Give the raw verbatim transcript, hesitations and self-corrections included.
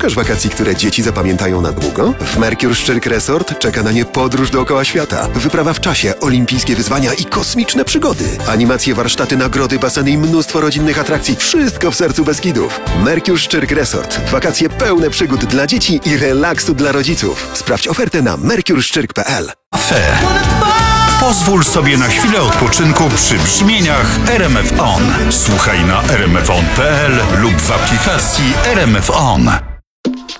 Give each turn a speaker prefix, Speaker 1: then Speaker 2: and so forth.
Speaker 1: Szukasz wakacji, które dzieci zapamiętają na długo? W Mercure Szczyrk Resort czeka na nie podróż dookoła świata. Wyprawa w czasie, olimpijskie wyzwania i kosmiczne przygody. Animacje, warsztaty, nagrody, baseny i mnóstwo rodzinnych atrakcji. Wszystko w sercu Beskidów. Mercure Szczyrk Resort. Wakacje pełne przygód dla dzieci i relaksu dla rodziców. Sprawdź ofertę na mercure szczyrk kropka p l.
Speaker 2: Fe. Pozwól sobie na chwilę odpoczynku przy brzmieniach R M F On. Słuchaj na r m f on kropka p l lub w aplikacji R M F On.